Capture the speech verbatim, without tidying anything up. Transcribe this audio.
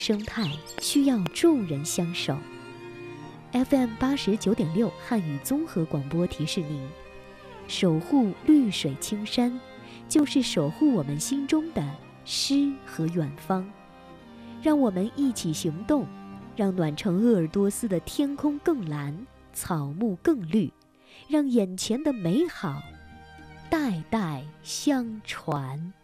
生态需要众人相守。F M 八十九点六汉语综合广播提示您：守护绿水青山，就是守护我们心中的诗和远方。让我们一起行动，让暖城鄂尔多斯的天空更蓝，草木更绿，让眼前的美好代代相传。